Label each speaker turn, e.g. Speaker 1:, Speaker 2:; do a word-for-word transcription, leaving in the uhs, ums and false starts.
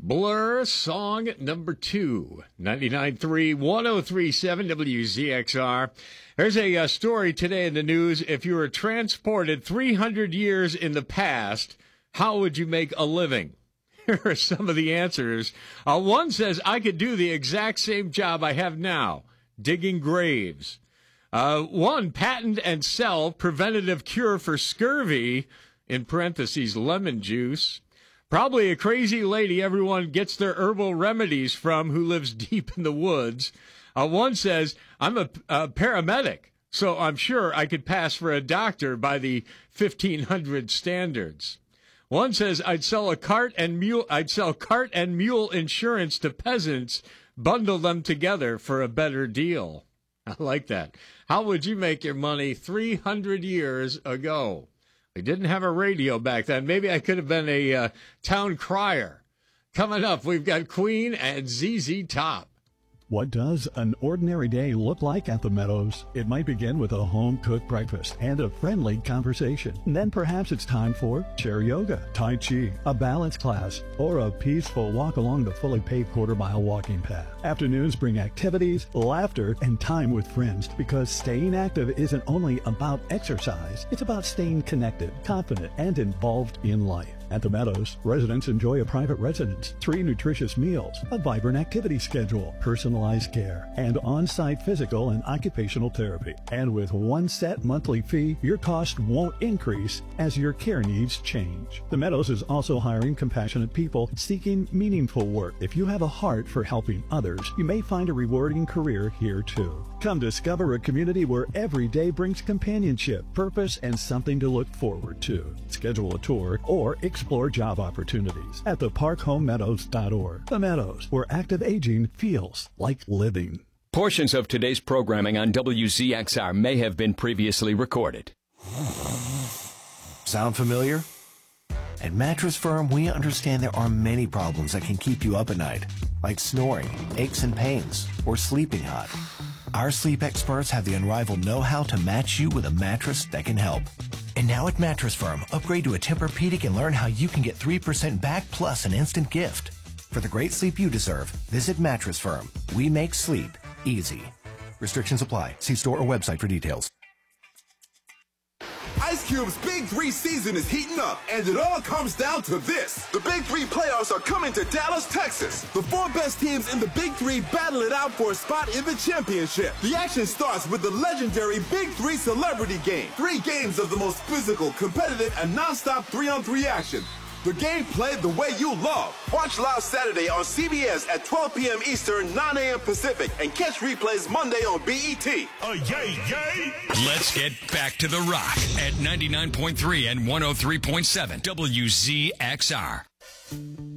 Speaker 1: Blur, song number two, ninety-nine point three, one oh three point seven W Z X R. There's a uh, story today in the news. If you were transported three hundred years in the past, how would you make a living? Here are some of the answers. Uh, one says, I could do the exact same job I have now, digging graves. Uh, one, patent and sell preventative cure for scurvy, in parentheses, lemon juice. Probably a crazy lady everyone gets their herbal remedies from who lives deep in the woods. Uh, one says, I'm a, a paramedic, so I'm sure I could pass for a doctor by the fifteen hundred standards. One says, I'd sell a cart and mule, I'd sell cart and mule insurance to peasants, bundle them together for a better deal. I like that. How would you make your money three hundred years ago? We didn't have a radio back then. Maybe I could have been a uh, town crier. Coming up, we've got Queen and Z Z Top.
Speaker 2: What does an ordinary day look like at the Meadows? It might begin with a home-cooked breakfast and a friendly conversation. And then perhaps it's time for chair yoga, tai chi, a balance class, or a peaceful walk along the fully paved quarter-mile walking path. Afternoons bring activities, laughter, and time with friends, because staying active isn't only about exercise. It's about staying connected, confident, and involved in life. At the Meadows, residents enjoy a private residence, three nutritious meals, a vibrant activity schedule, personalized care, and on-site physical and occupational therapy. And with one set monthly fee, your cost won't increase as your care needs change. The Meadows is also hiring compassionate people seeking meaningful work. If you have a heart for helping others, you may find a rewarding career here too. Come discover a community where every day brings companionship, purpose, and something to look forward to. Schedule a tour or explore job opportunities at the park home meadows dot org. The Meadows, where active aging feels like living.
Speaker 3: Portions of today's programming on W Z X R may have been previously recorded.
Speaker 4: Sound familiar? At Mattress Firm, we understand there are many problems that can keep you up at night, like snoring, aches and pains, or sleeping hot. Our sleep experts have the unrivaled know-how to match you with a mattress that can help. And now at Mattress Firm, upgrade to a Tempur-Pedic and learn how you can get three percent back plus an instant gift. For the great sleep you deserve, visit Mattress Firm. We make sleep easy. Restrictions apply. See store or website for details.
Speaker 5: Ice Cube's Big Three season is heating up, and it all comes down to this. The Big Three playoffs are coming to Dallas, Texas. The four best teams in the Big Three battle it out for a spot in the championship. The action starts with the legendary Big Three Celebrity Game. Three games of the most physical, competitive, and non-stop three-on-three action. The game played the way you love. Watch live Saturday on C B S at twelve p.m. Eastern, nine a.m. Pacific, and catch replays Monday on B E T.
Speaker 6: Oh, yay, yay!
Speaker 7: Let's get back to the rock at ninety-nine point three and one oh three point seven W Z X R.